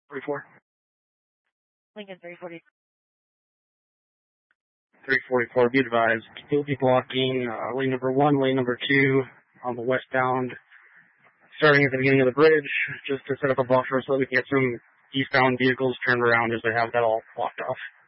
44. Lincoln 340. 344, be advised. You'll be blocking lane number 1, lane number 2 on the westbound, starting at the beginning of the bridge, just to set up a buffer so that we can get some eastbound vehicles turned around as they have that all blocked off.